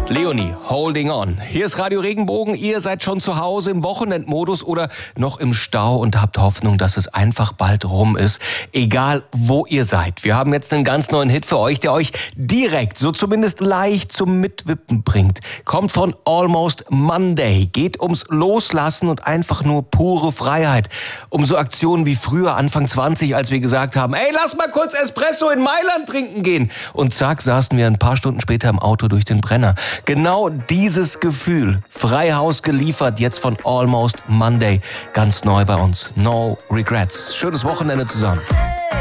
Leonie, Holding On. Hier ist Radio Regenbogen. Ihr seid schon zu Hause im Wochenendmodus oder noch im Stau und habt Hoffnung, dass es einfach bald rum ist. Egal, wo ihr seid. Wir haben jetzt einen ganz neuen Hit für euch, der euch direkt, so zumindest leicht zum Mitwippen bringt. Kommt von Almost Monday. Geht ums Loslassen und einfach nur pure Freiheit. Um so Aktionen wie früher, Anfang 20, als wir gesagt haben, ey, lass mal kurz Espresso in Mailand trinken gehen. Und zack, saßen wir ein paar Stunden später im Auto durch den Brenner. Genau dieses Gefühl, Freihaus geliefert, jetzt von Almost Monday. Ganz neu bei uns. No Regrets. Schönes Wochenende zusammen.